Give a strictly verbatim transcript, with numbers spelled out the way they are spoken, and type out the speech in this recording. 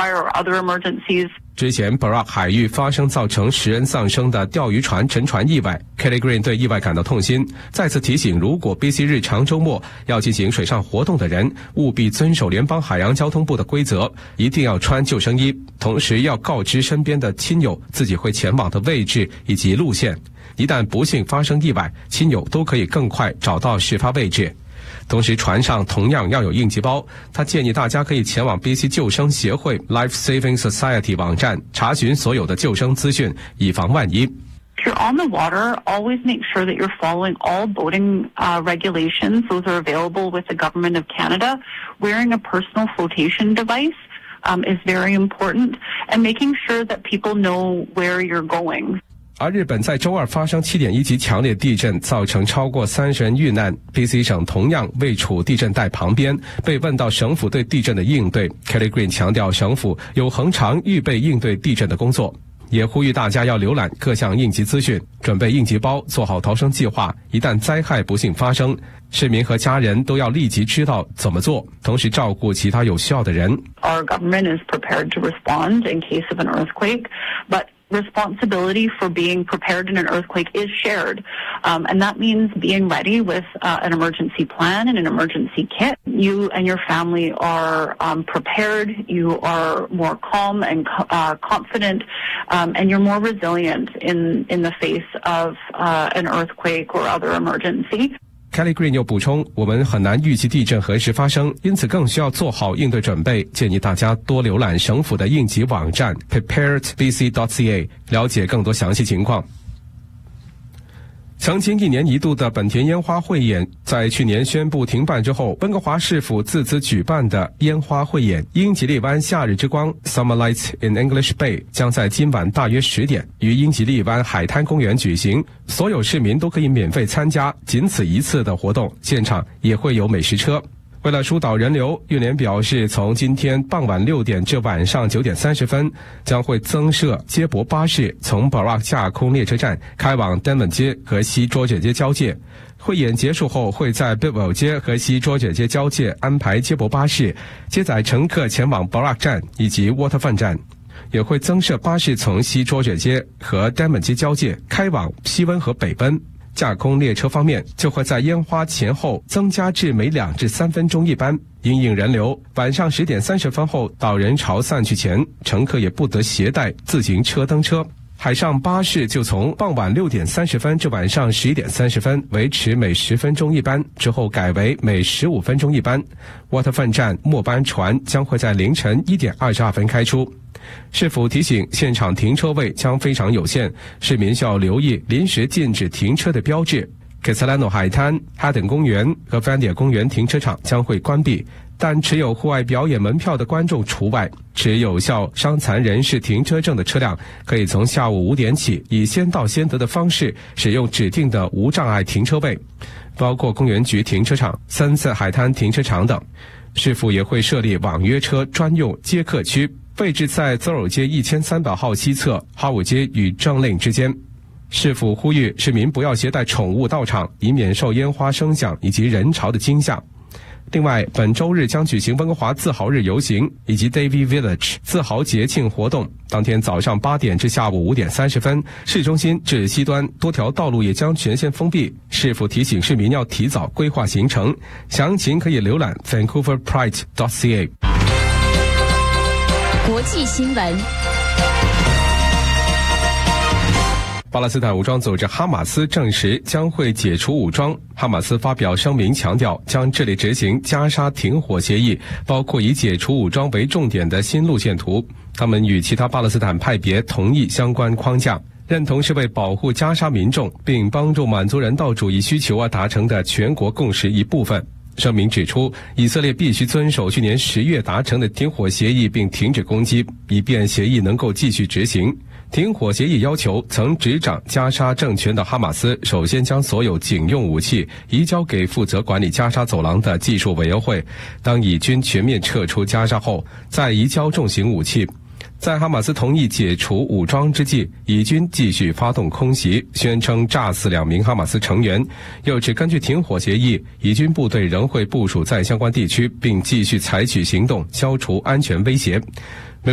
fire or other emergencies. 之前 Barak 海域发生造成十人丧生的钓鱼船沉船意外 ，Kelly Green 对意外感到痛心，再次提醒如果 B C 日常周末要进行水上活动的人，务必遵守联邦海洋交通部的规则，一定要穿救生衣，同时要告知身边的亲友自己会前往的位置以及路线。一旦不幸发生意外，亲友都可以更快找到事发位置。同时船上同样要有应急包，他建议大家可以前往 B C 救生协会 Life Saving Society 网站查询所有的救生资讯，以防万一。 If you're on the water, always make sure that you're following all boating uh, regulations. Those are available with the Government of Canada. Wearing a personal flotation device um, is very important, and making sure that people know where you're going. 而日本在周二发生 七点一 级强烈地震，造成超过三十人遇难。B C 省同样位处地震带旁边。被问到省府对地震的应对 ，Kelly Green 强调省府有恒常预备应对地震的工作，也呼吁大家要浏览各项应急资讯，准备应急包，做好逃生计划。一旦灾害不幸发生，市民和家人都要立即知道怎么做，同时照顾其他有需要的人。 Our government is prepared to respond in case of an earthquake, but responsibility for being prepared in an earthquake is shared, um, and that means being ready with uh, an emergency plan and an emergency kit. You and your family are um, prepared, you are more calm and uh, confident, um, and you're more resilient in, in the face of uh, an earthquake or other emergency. Kelly Green 又补充，我们很难预计地震何时发生，因此更需要做好应对准备，建议大家多浏览省府的应急网站 prepared b c dot c a 了解更多详细情况。曾经一年一度的本田烟花汇演在去年宣布停办之后，温哥华市府自资举办的烟花汇演英吉利湾夏日之光 Summer Lights in English Bay 将在今晚大约十点于英吉利湾海滩公园举行，所有市民都可以免费参加，仅此一次的活动，现场也会有美食车。为了疏导人流，运联表示，从今天傍晚六点至晚上九点三十分，将会增设接驳巴士，从 Barak 架空列车站开往 Denman 街和西卓姐街交界。汇演结束后，会在 Bidwell 街和西卓姐街交界安排接驳巴士，接载乘客前往 Barak 站以及 Waterfront 站。也会增设巴士从西卓姐街和 Denman 街交界开往西温和北温。架空列车方面，就会在烟花前后增加至每两至三分钟一班，因应人流。晚上十点三十分后到人潮散去前，乘客也不得携带自行车登车。海上巴士就从傍晚六点三十分至晚上十一点三十分维持每十分钟一班，之后改为每十五分钟一班。Waterfront 站末班船将会在凌晨一点二十二分开出。市府提醒，现场停车位将非常有限，市民需要留意临时禁止停车的标志。克塞兰诺海滩、哈登公园和范迪尔公园停车场将会关闭，但持有户外表演门票的观众除外。持有效伤残人士停车证的车辆可以从下午五点起，以先到先得的方式使用指定的无障碍停车位，包括公园局停车场、森瑟海滩停车场等。市府也会设立网约车专用接客区，位置在泽尔街一千三百号西侧，哈伍街与正令之间。市府呼吁市民不要携带宠物到场，以免受烟花声响以及人潮的惊吓。另外，本周日将举行温哥华自豪日游行以及 Davy Village 自豪节庆活动。当天早上八点至下午五点三十分，市中心至西端多条道路也将全线封闭。市府提醒市民要提早规划行程，详情可以浏览 vancouver pride dot c a。 国际新闻。 巴勒斯坦武装组织哈马斯证实将会解除武装。哈马斯发表声明强调，将致力执行加沙停火协议，包括以解除武装为重点的新路线图。他们与其他巴勒斯坦派别同意相关框架，认同是为保护加沙民众并帮助满足人道主义需求而达成的全国共识一部分。声明指出，以色列必须遵守去年十月达成的停火协议，并停止攻击，以便协议能够继续执行。停火协议要求曾执掌加沙政权的哈马斯首先将所有警用武器移交给负责管理加沙走廊的技术委员会，当以军全面撤出加沙后再移交重型武器。在哈马斯同意解除武装之际，以军继续发动空袭，宣称炸死两名哈马斯成员，又指根据停火协议，以军部队仍会部署在相关地区，并继续采取行动消除安全威胁。